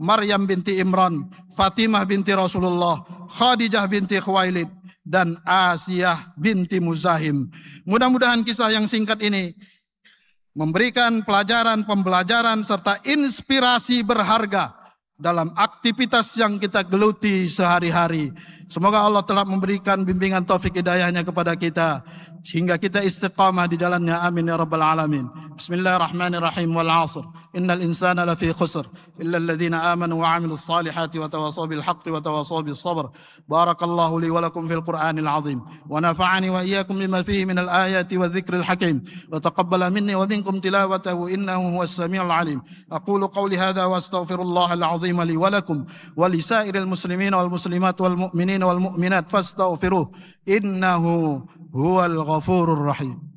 Maryam binti Imran, Fatimah binti Rasulullah, Khadijah binti Khuwailid, dan Asiyah binti Muzahim. Mudah-mudahan kisah yang singkat ini memberikan pelajaran, pembelajaran, serta inspirasi berharga dalam aktivitas yang kita geluti sehari-hari. Semoga Allah telah memberikan bimbingan taufik hidayahnya kepada kita, sehingga kita istiqamah di jalannya. Amin ya rabbal alamin. Bismillahirrahmanirrahim. Wal 'ashr. Innal insana lafi khusr illa alladhina amanu wa 'amilus salihati wa tawassaw bil haqqi wa tawassaw bis sabr. Barakallahu li wa lakum fil Qur'anil 'azim wa nafa'ani wa iyyakum bima fihi minal ayati wadh-dhikril hakim wa taqabbala minni wa minkum tilawatahu innahu huwas samiul 'alim. Aqulu qawli hadha wa astaghfirullahal 'azim li wa lakum wa li sa'iril muslimin wal muslimat wal mu'minin wal mu'minat fastaghfiruh innahu huwal ghafurur rahim.